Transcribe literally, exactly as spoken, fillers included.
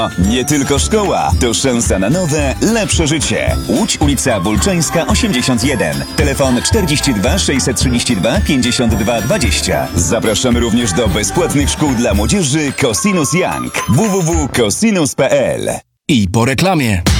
Nie tylko szkoła, to szansa na nowe, lepsze życie. Łódź, ulica Bulczańska osiemdziesiąt jeden. Telefon czterdzieści dwa sześćset trzydzieści dwa pięćdziesiąt dwa dwadzieścia. Zapraszamy również do bezpłatnych szkół dla młodzieży Cosinus Young. w w w kropka cosinus kropka p l. I po reklamie.